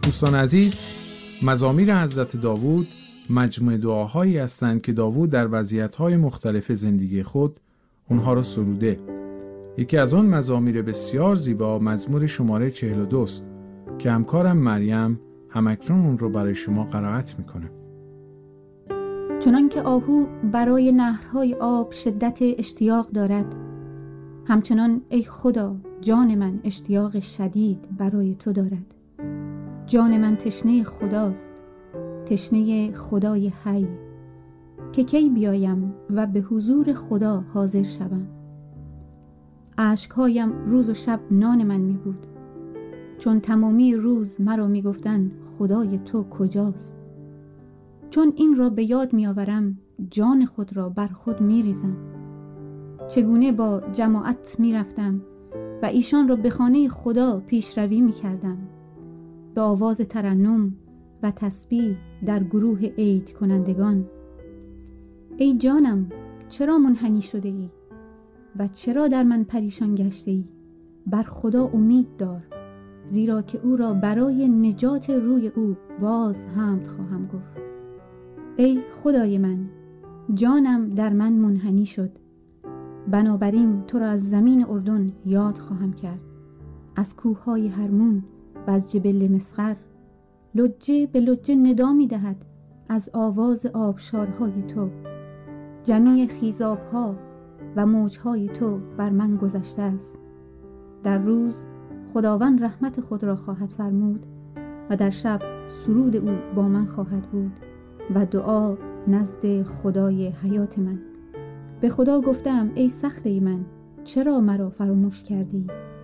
دوستان عزیز، مزامیر حضرت داوود مجموعه دعاهایی هستند که داوود در وضعیت‌های مختلف زندگی خود اونها را سروده. یکی از آن مزامیر بسیار زیبا مزمور شماره 42 است که همکارم مریم همکنون اون رو برای شما قرائت میکنه. چنان که آهو برای نهرهای آب شدت اشتیاق دارد، همچنان ای خدا جان من اشتیاق شدید برای تو دارد. جان من تشنه خداست، تشنه خدای حی، که کی بیایم و به حضور خدا حاضر شوم. اشکهایم روز و شب نان من می بود، چون تمامی روز مرا می گفتن خدای تو کجاست. چون این را به یاد می آورم جان خود را بر خود می ریزم. چگونه با جماعت می رفتم و ایشان را به خانه خدا پیشروی می کردم، به آواز ترنم و تسبیح در گروه عید کنندگان. ای جانم چرا منحنی شده ای و چرا در من پریشان گشته ای؟ بر خدا امید دار، زیرا که او را برای نجات روی او باز حمد خواهم گفت. ای خدای من، جانم در من منحنی شد، بنابراین تو را از زمین اردن یاد خواهم کرد، از کوههای هرمون و از جبل مسخر. لجه به لجه ندا می دهد از آواز آبشارهای تو. جمیع خیزابها و موجهای تو بر من گذشته است. در روز خداوند رحمت خود را خواهد فرمود و در شب سرود او با من خواهد بود و دعا نزد خدای حیات من. به خدا گفتم ای صخره من، چرا مرا فراموش کردی؟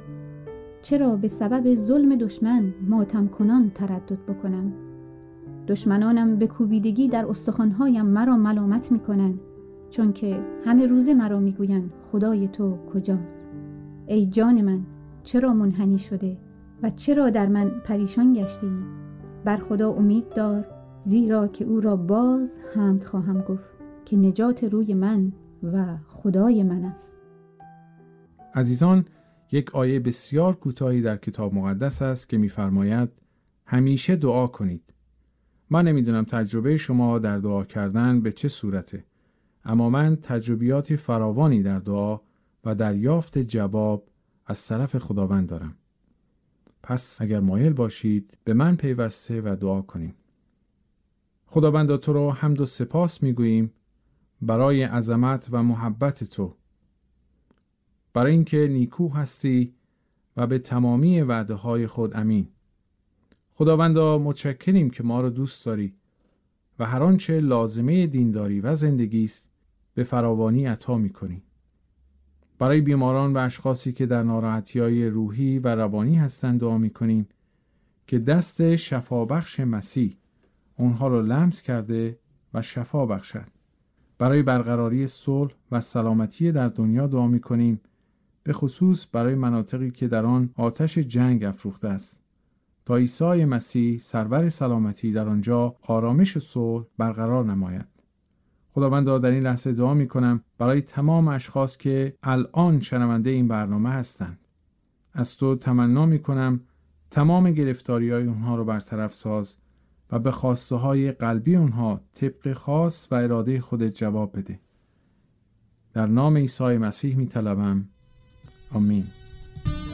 چرا به سبب ظلم دشمن ماتم کنان تردد بکنم؟ دشمنانم به کوبیدگی در استخوان‌هایم مرا ملامت می‌کنند، چون که همه روزه مرا می‌گویند خدای تو کجاست؟ ای جان من چرا منحنی شده و چرا در من پریشان گشته ای؟ بر خدا امید دار، زیرا که او را باز حمد خواهم گفت که نجات روی من و خدای من است. عزیزان، یک آیه بسیار کوتاهی در کتاب مقدس است که می‌فرماید همیشه دعا کنید. من نمیدونم تجربه شما در دعا کردن به چه صورته، اما من تجربیات فراوانی در دعا و دریافت جواب از طرف خداوند دارم. پس اگر مایل باشید به من پیوسته و دعا کنیم. خداوند تو رو حمد و سپاس میگوییم برای عظمت و محبت تو، برای اینکه نیکو هستی و به تمامی وعده های خود امین. خداوندا متشکریم که ما رو دوست داری و هر آنچه لازمه دینداری و زندگی است به فراوانی عطا می‌کنی. برای بیماران و اشخاصی که در ناراحتی‌های روحی و روانی هستند دعا می‌کنیم که دست شفابخش مسیح اونها رو لمس کرده و شفا بخشد. برای برقراری صلح و سلامتی در دنیا دعا می‌کنیم، به خصوص برای مناطقی که در آن آتش جنگ افروخته است، تا عیسی مسیح سرور سلامتی در آنجا آرامش و صلح برقرار نماید. خداوندا در این لحظه دعا می‌کنم برای تمام اشخاص که الان شنونده این برنامه هستند. از تو تمنا می‌کنم تمام گرفتاری‌های اونها رو برطرف ساز و به خواسته‌های قلبی اونها طبق خواست و اراده خودت جواب بده. در نام عیسی مسیح می‌طلبم. آمین.